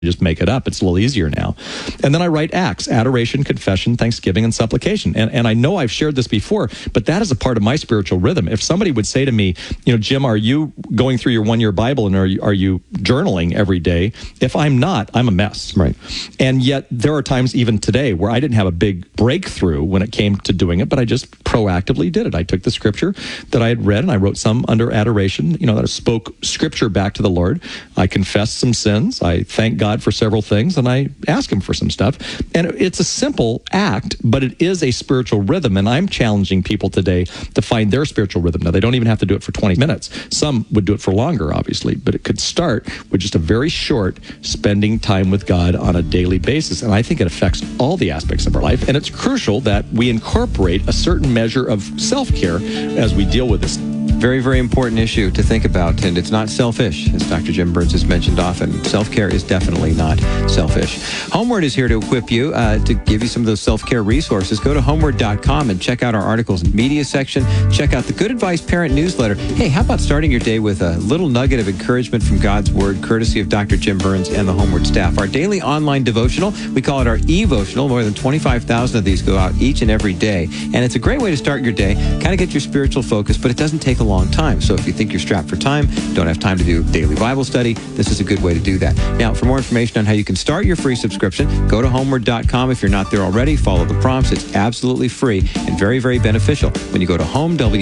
just make it up. It's a little easier now. And then I write acts: adoration, confession, thanksgiving, and supplication. And I know I've shared this before, but that is a part of my spiritual rhythm. If somebody would say to me, Jim, are you going through your one-year Bible and are you journaling every day? If I'm not, I'm a mess. Right. And yet there are times even today where I didn't have a big breakthrough when it came to doing it, but I just proactively did it. I took the scripture that I had read and I wrote some under adoration, that I spoke scripture back to the Lord. I confessed some sins. I thanked God for several things, and I ask him for some stuff. And it's a simple act, but it is a spiritual rhythm, and I'm challenging people today to find their spiritual rhythm. Now, they don't even have to do it for 20 minutes. Some would do it for longer, obviously, but it could start with just a very short spending time with God on a daily basis, and I think it affects all the aspects of our life, and it's crucial that we incorporate a certain measure of self-care as we deal with this. Very, very important issue to think about, and it's not selfish, as Dr. Jim Burns has mentioned often. Self-care is definitely not selfish. Homeward is here to equip you, to give you some of those self-care resources. Go to homeward.com and check out our articles and media section. Check out the Good Advice Parent Newsletter. Hey, how about starting your day with a little nugget of encouragement from God's Word, courtesy of Dr. Jim Burns and the Homeward staff. Our daily online devotional, we call it our eVotional. More than 25,000 of these go out each and every day. And it's a great way to start your day, kind of get your spiritual focus, but it doesn't take a long time. So if you think you're strapped for time, don't have time to do daily Bible study, this is a good way to do that. Now, for more information on how you can start your free subscription, go to homeward.com. If you're not there already, follow the prompts. It's absolutely free and very, very beneficial when you go to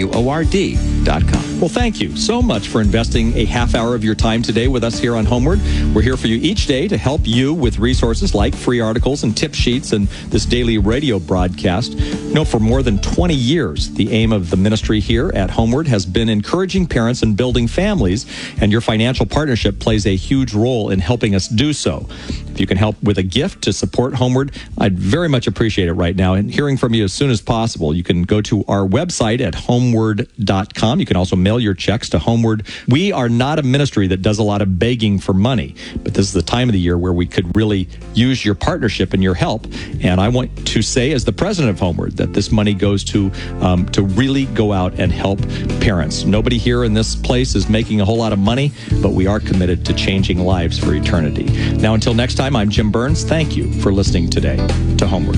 homeword.com. Well, thank you so much for investing a half hour of your time today with us here on Homeward. We're here for you each day to help you with resources like free articles and tip sheets and this daily radio broadcast. For more than 20 years, the aim of the ministry here at Homeward has been encouraging parents and building families, and your financial partnership plays a huge role in helping us do so. If you can help with a gift to support Homeward, I'd very much appreciate it right now, and hearing from you as soon as possible. You can go to our website at homeward.com. You can also mail your checks to Homeward. We are not a ministry that does a lot of begging for money, but this is the time of the year where we could really use your partnership and your help. And I want to say, as the president of Homeward, that this money goes to really go out and help parents. Nobody here in this place is making a whole lot of money, but we are committed to changing lives for eternity. Now, until next time, I'm Jim Burns. Thank you for listening today to Homeward.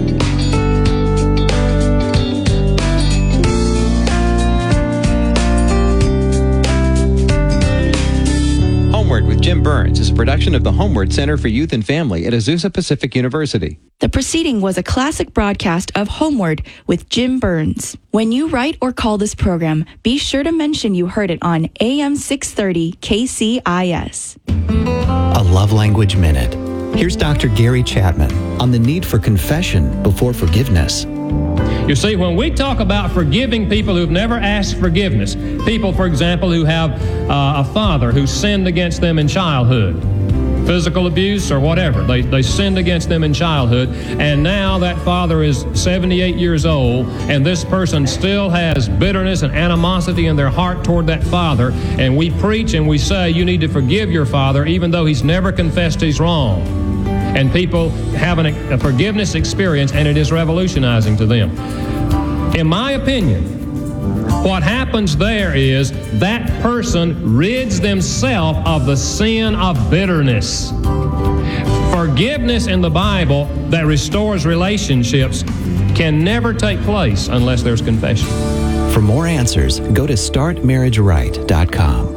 Homeward with Jim Burns is a production of the Homeward Center for Youth and Family at Azusa Pacific University. The preceding was a classic broadcast of Homeward with Jim Burns. When you write or call this program, be sure to mention you heard it on AM 630 KCIS. A Love Language Minute. Here's Dr. Gary Chapman on the need for confession before forgiveness. You see, when we talk about forgiving people who've never asked forgiveness, people, for example, who have a father who sinned against them in childhood, physical abuse or whatever, they sinned against them in childhood, and now that father is 78 years old, and this person still has bitterness and animosity in their heart toward that father, and we preach and we say, you need to forgive your father even though he's never confessed he's wrong. And people have a forgiveness experience, and it is revolutionizing to them. In my opinion, what happens there is that person rids themselves of the sin of bitterness. Forgiveness in the Bible that restores relationships can never take place unless there's confession. For more answers, go to startmarriageright.com.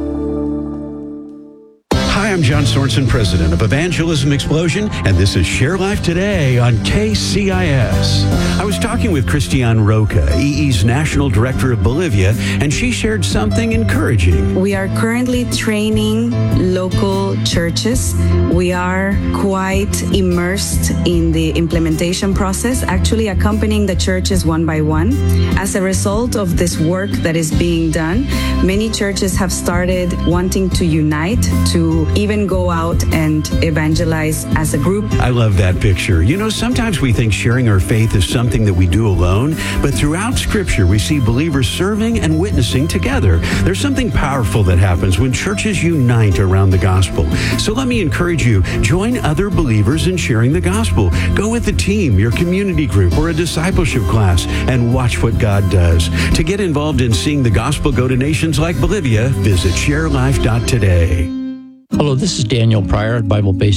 Hi, I'm John Sorensen, president of Evangelism Explosion, and this is Share Life Today on KCIS. I was talking with Christiane Roca, EE's National Director of Bolivia, and she shared something encouraging. We are currently training local churches. We are quite immersed in the implementation process, actually accompanying the churches one by one. As a result of this work that is being done, many churches have started wanting to unite, to even go out and evangelize as a group. I love that picture. Sometimes we think sharing our faith is something that we do alone, but throughout Scripture, we see believers serving and witnessing together. There's something powerful that happens when churches unite around the gospel. So let me encourage you, join other believers in sharing the gospel. Go with the team, your community group, or a discipleship class, and watch what God does. To get involved in seeing the gospel go to nations like Bolivia, visit sharelife.today. Hello, this is Daniel Pryor at Bible-Based